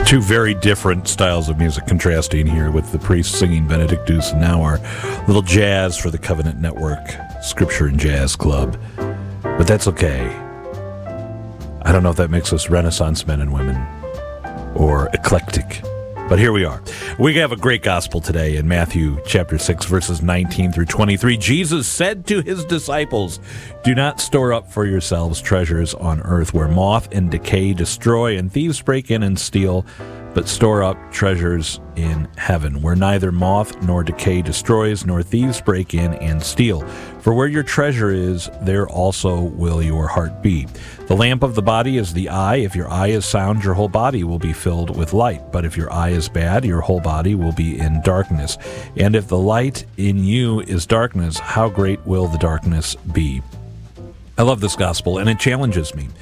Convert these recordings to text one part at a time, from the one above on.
Two very different styles of music contrasting here, with the priest singing Benedictus and now our little jazz for the Covenant Network Scripture and Jazz Club. But that's okay. I don't know if that makes us Renaissance men and women or eclectic. But here we are. We have a great gospel today in Matthew chapter 6, verses 19 through 23. Jesus said to his disciples, "Do not store up for yourselves treasures on earth where moth and decay destroy and thieves break in and steal, but store up treasures in heaven, where neither moth nor decay destroys, nor thieves break in and steal. For where your treasure is, there also will your heart be. The lamp of the body is the eye. If your eye is sound, your whole body will be filled with light. But if your eye is bad, your whole body will be in darkness. And if the light in you is darkness, how great will the darkness be?" I love this gospel, and it challenges me.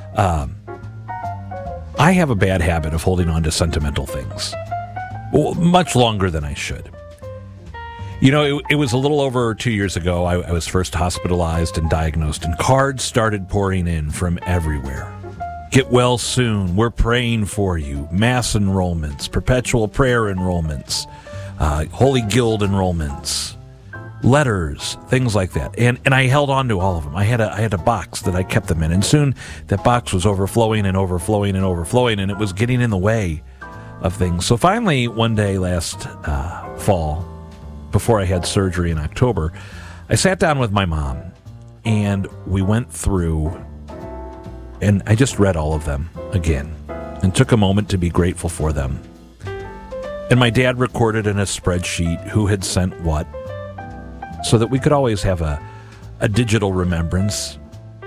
I have a bad habit of holding on to sentimental things, much longer than I should. You know, it was a little over 2 years ago. I was first hospitalized and diagnosed, and cards started pouring in from everywhere. Get well soon. We're praying for you. Mass enrollments, perpetual prayer enrollments, Holy Guild enrollments, letters, things like that. And I held on to all of them. I had a box that I kept them in, and soon that box was overflowing and overflowing and overflowing, and it was getting in the way of things. So finally, one day last fall, before I had surgery in October, I sat down with my mom, and we went through, and I just read all of them again and took a moment to be grateful for them. And my dad recorded in a spreadsheet who had sent what, so that we could always have a digital remembrance.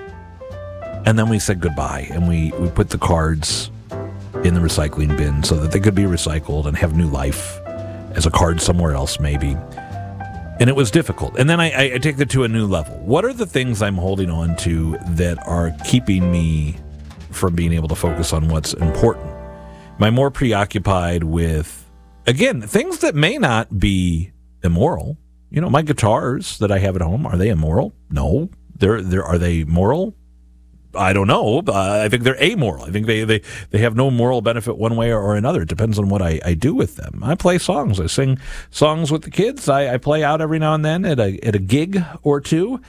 And then we said goodbye, and we put the cards in the recycling bin so that they could be recycled and have new life as a card somewhere else, maybe. And it was difficult. And then I take it to a new level. What are the things I'm holding on to that are keeping me from being able to focus on what's important? Am I more preoccupied with, again, things that may not be immoral? You know, my guitars that I have at home, are they immoral? No. Are they moral? I don't know. I think they're amoral. I think they have no moral benefit one way or another. It depends on what I do with them. I play songs. I sing songs with the kids. I play out every now and then at a gig or two.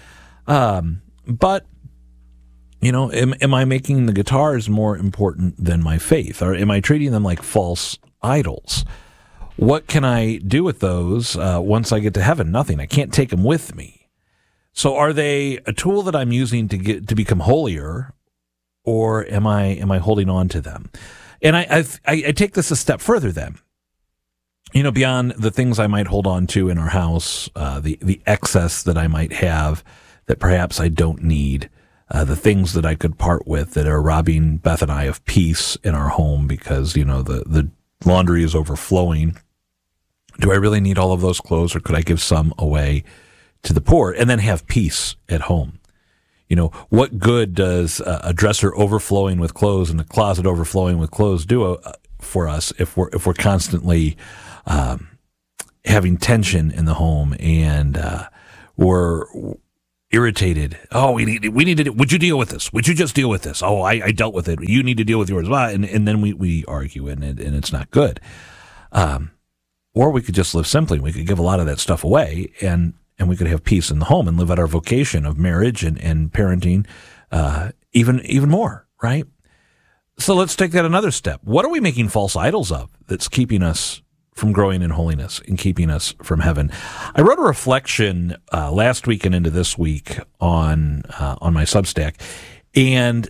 But, you know, am I making the guitars more important than my faith? Or am I treating them like false idols? What can I do with those once I get to heaven? Nothing. I can't take them with me. So are they a tool that I'm using to become holier, or am I holding on to them? And I take this a step further then. You know, beyond the things I might hold on to in our house, the excess that I might have that perhaps I don't need, the things that I could part with that are robbing Beth and I of peace in our home because, you know, the laundry is overflowing. Do I really need all of those clothes, or could I give some away to the poor and then have peace at home? You know, what good does a dresser overflowing with clothes and a closet overflowing with clothes do for us if we're constantly having tension in the home and we're irritated? Oh, we need to. Would you deal with this? Would you just deal with this? Oh, I dealt with it. You need to deal with yours. And then we argue and it's not good. Or we could just live simply. We could give a lot of that stuff away, and we could have peace in the home and live out our vocation of marriage and parenting even more, right? So let's take that another step. What are we making false idols of that's keeping us from growing in holiness and keeping us from heaven? I wrote a reflection last week and into this week on my Substack, and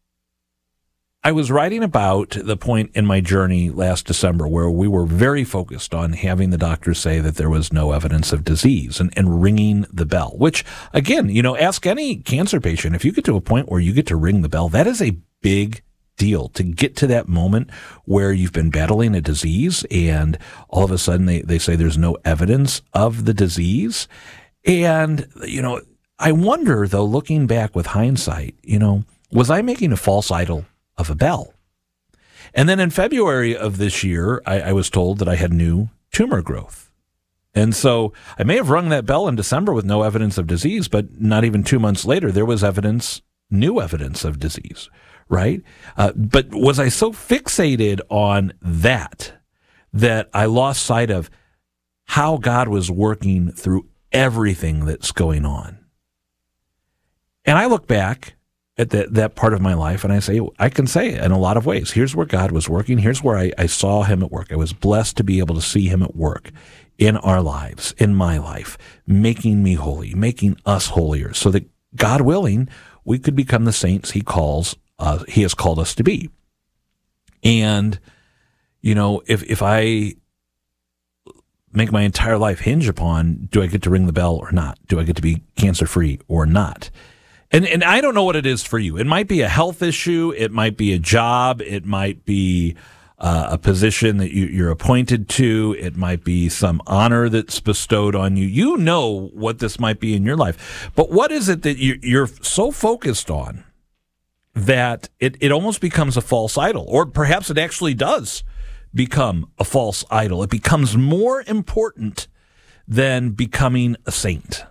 I was writing about the point in my journey last December where we were very focused on having the doctors say that there was no evidence of disease and ringing the bell, which, again, you know, ask any cancer patient. If you get to a point where you get to ring the bell, that is a big deal to get to that moment where you've been battling a disease and all of a sudden they say there's no evidence of the disease. And, you know, I wonder, though, looking back with hindsight, you know, was I making a false idol of a bell? And then in February of this year, I was told that I had new tumor growth. And so I may have rung that bell in December with no evidence of disease, but not even 2 months later, there was new evidence of disease, right? But was I so fixated on that I lost sight of how God was working through everything that's going on? And I look back at that part of my life, and I can say in a lot of ways, here's where God was working. Here's where I saw him at work. I was blessed to be able to see him at work in our lives, in my life, making me holy, making us holier, so that, God willing, we could become the saints he has called us to be. And, if I make my entire life hinge upon, do I get to ring the bell or not? Do I get to be cancer-free or not? And I don't know what it is for you. It might be a health issue. It might be a job. It might be a position that you're appointed to. It might be some honor that's bestowed on you. You know what this might be in your life. But what is it that you're so focused on that it almost becomes a false idol? Or perhaps it actually does become a false idol. It becomes more important than becoming a saint.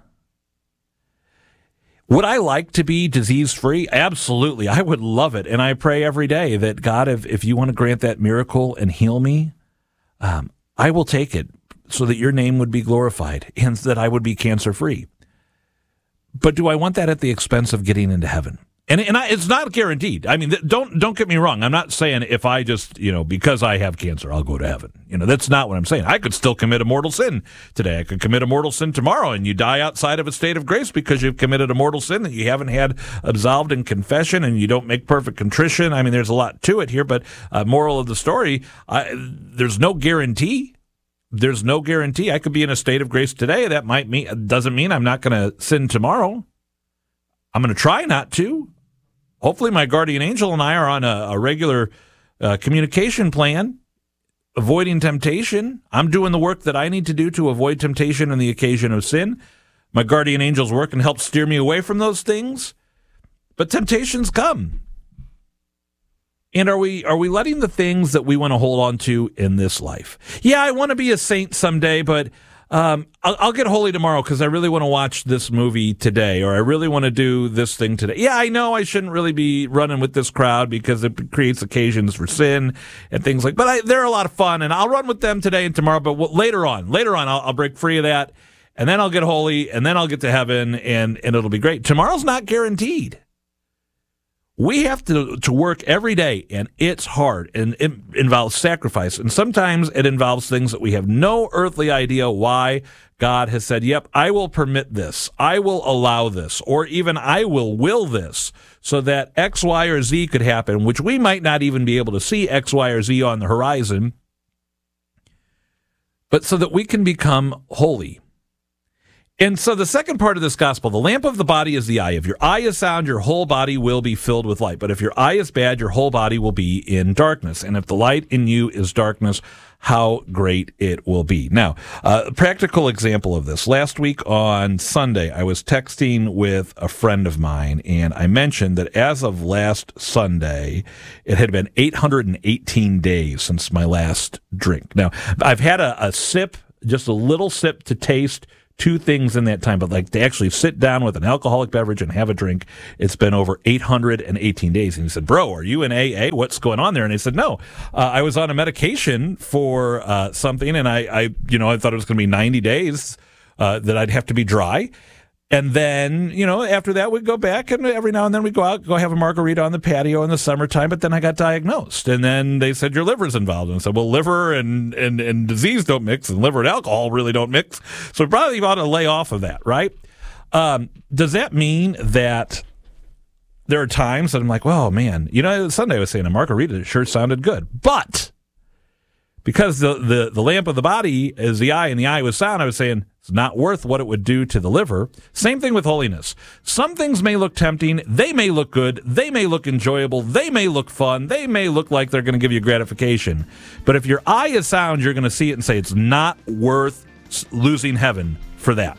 Would I like to be disease-free? Absolutely. I would love it. And I pray every day that, God, if you want to grant that miracle and heal me, I will take it so that your name would be glorified and that I would be cancer-free. But do I want that at the expense of getting into heaven? And it's not guaranteed. I mean, don't get me wrong. I'm not saying if I just, because I have cancer, I'll go to heaven. That's not what I'm saying. I could still commit a mortal sin today. I could commit a mortal sin tomorrow, and you die outside of a state of grace because you've committed a mortal sin that you haven't had absolved in confession, and you don't make perfect contrition. I mean, there's a lot to it here, but moral of the story, there's no guarantee. There's no guarantee. I could be in a state of grace today. That doesn't mean I'm not going to sin tomorrow. I'm going to try not to. Hopefully my guardian angel and I are on a regular communication plan, avoiding temptation. I'm doing the work that I need to do to avoid temptation and the occasion of sin. My guardian angels work and help steer me away from those things. But temptations come. And are we letting the things that we want to hold on to in this life? Yeah, I want to be a saint someday, but I'll get holy tomorrow because I really want to watch this movie today, or I really want to do this thing today. Yeah, I know I shouldn't really be running with this crowd because it creates occasions for sin and things like. But they're a lot of fun, and I'll run with them today and tomorrow. But later on, I'll break free of that, and then I'll get holy, and then I'll get to heaven, and it'll be great. Tomorrow's not guaranteed. We have to work every day, and it's hard, and it involves sacrifice. And sometimes it involves things that we have no earthly idea why God has said, yep, I will permit this, I will allow this, or even I will this, so that X, Y, or Z could happen, which we might not even be able to see X, Y, or Z on the horizon, but so that we can become holy. And so the second part of this gospel, the lamp of the body is the eye. If your eye is sound, your whole body will be filled with light. But if your eye is bad, your whole body will be in darkness. And if the light in you is darkness, how great it will be. Now, a practical example of this. Last week on Sunday, I was texting with a friend of mine, and I mentioned that as of last Sunday, it had been 818 days since my last drink. Now, I've had a sip, just a little sip to taste two things in that time, but like to actually sit down with an alcoholic beverage and have a drink, it's been over 818 days. And he said, bro, are you in AA? What's going on there? And I said, no, I was on a medication for something, and I thought it was going to be 90 days that I'd have to be dry. And then, after that, we'd go back, and every now and then we'd go out, go have a margarita on the patio in the summertime. But then I got diagnosed, and then they said, your liver's involved. And I said, well, liver and disease don't mix, and liver and alcohol really don't mix. So we probably ought to lay off of that, right? Does that mean that there are times that I'm like, well, man, Sunday I was saying a margarita sure sounded good. But because the lamp of the body is the eye, and the eye was sound, I was saying, it's not worth what it would do to the liver. Same thing with holiness. Some things may look tempting. They may look good. They may look enjoyable. They may look fun. They may look like they're going to give you gratification. But if your eye is sound, you're going to see it and say, it's not worth losing heaven for that.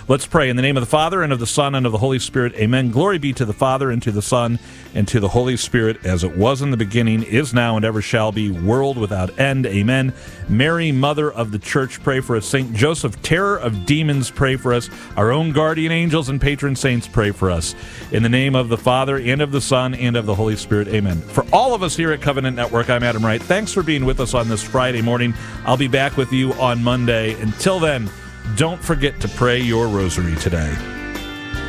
Let's pray. In the name of the Father, and of the Son, and of the Holy Spirit. Amen. Glory be to the Father, and to the Son, and to the Holy Spirit, as it was in the beginning, is now, and ever shall be, world without end. Amen. Mary, Mother of the Church, pray for us. Saint Joseph, terror of demons, pray for us. Our own guardian angels and patron saints, pray for us. In the name of the Father, and of the Son, and of the Holy Spirit. Amen. For all of us here at Covenant Network, I'm Adam Wright. Thanks for being with us on this Friday morning. I'll be back with you on Monday. Until then, don't forget to pray your rosary today.